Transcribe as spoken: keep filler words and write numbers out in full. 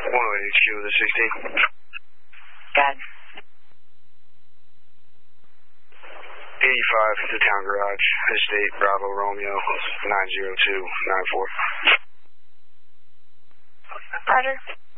one oh eight H Q, the sixteen. Got it. eighty-five, the town garage, Estate, Bravo, Romeo, nine zero two nine four. Roger.